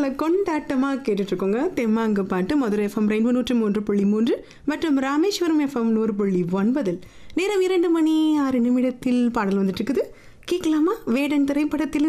கொண்டாட்டமா கேட்டுட்டு இருக்கோங்க. தெம்மாங்கு பாட்டு மதுரை எஃப்எம் ரெயின்போ 103.3 மற்றும் ராமேஸ்வரம் எஃப்எம் 100.9. நேரம் 2 மணி 6 நிமிடத்தில் பாடல் வந்துட்டு இருக்குது. கேட்கலாமா? வேடன் திரைப்படத்தில்